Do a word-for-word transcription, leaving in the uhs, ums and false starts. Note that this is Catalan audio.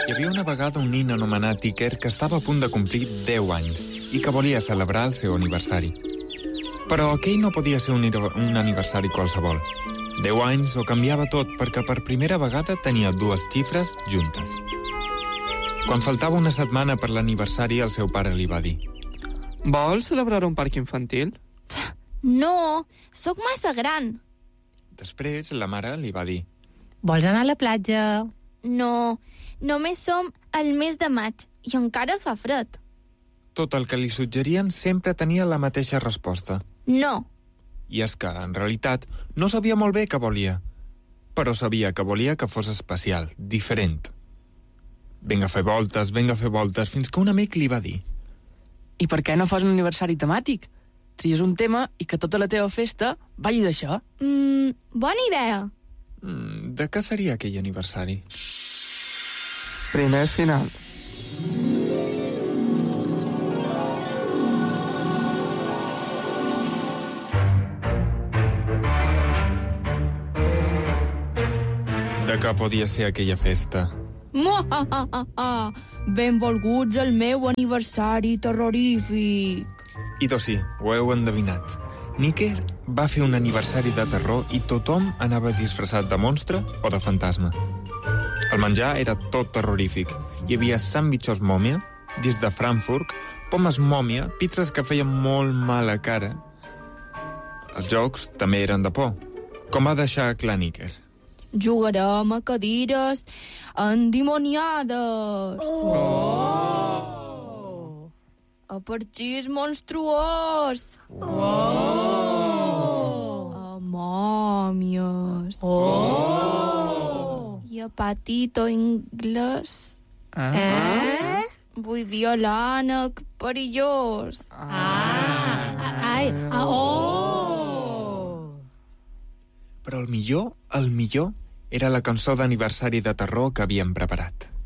Hi havia una vegada un nin anomenat Iker que estava a punt de complir deu anys i que volia celebrar el seu aniversari. Però aquell no podia ser un, un aniversari qualsevol. deu anys ho canviava tot perquè per primera vegada tenia dues xifres juntes. Quan faltava una setmana per l'aniversari, el seu pare li va dir: Vols celebrar un parc infantil? No, sóc massa gran. Després la mare li va dir: Vols anar a la platja? No, només som al mes de maig i encara fa fred. Tot el que li suggerien sempre tenia la mateixa resposta. No. I és que, en realitat, no sabia molt bé què volia, però sabia que volia que fos especial, diferent. Vinga a fer voltes, vinga a fer voltes, fins que un amic li va dir: I per què no fas un aniversari temàtic? Tries un tema i que tota la teva festa vagi d'això. Mm, bona idea. Mm, de què seria aquell aniversari? Primer final. De què podia ser aquella festa? Muahahaha! Benvolguts al meu aniversari terrorífic. I doncs sí, ho heu endevinat. Níker va fer un aniversari de terror i tothom anava disfressat de monstre o de fantasma. El menjar era tot terrorífic. Hi havia sàndwichos mòmia, discs de Frankfurt, pomes mòmia, pizzas que feien molt mala cara. Els jocs també eren de por. Com va deixar clar Níker? Jugarem a cadires endimoniades. Oh! A parxís monstruós. Oh! A mòmies. Oh! I a patito inglès. Ah. Eh? Vull dir a l'ànec perillós. Ah! Ai! Ah, oh! Però el millor, el millor, era la cançó d'aniversari de terror que havien preparat.